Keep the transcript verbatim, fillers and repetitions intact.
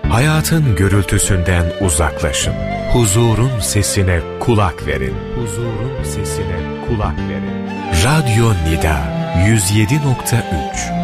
Hayatın gürültüsünden uzaklaşın. Huzurun sesine kulak verin. Huzurun sesine kulak verin. Radyo Nida yüz yedi nokta üç